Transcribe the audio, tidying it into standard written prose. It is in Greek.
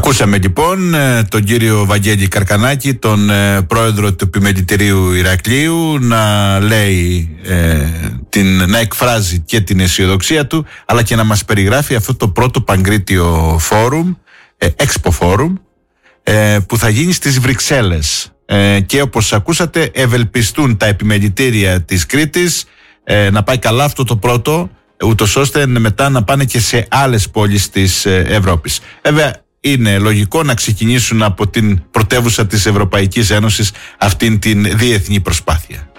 Ακούσαμε λοιπόν τον κύριο Βαγγέλη Καρκανάκη, τον πρόεδρο του Επιμελητηρίου Ηρακλείου, να λέει, να εκφράζει και την αισιοδοξία του, αλλά και να μας περιγράφει αυτό το πρώτο Παγκρίτιο Φόρουμ, Expo Forum, που θα γίνει στις Βρυξέλλες. Και όπως ακούσατε, ευελπιστούν τα επιμελητήρια της Κρήτης να πάει καλά αυτό το πρώτο, ούτως ώστε μετά να πάνε και σε άλλες πόλεις της Ευρώπης. Βέβαια, είναι λογικό να ξεκινήσουν από την πρωτεύουσα της Ευρωπαϊκής Ένωσης αυτήν την διεθνή προσπάθεια.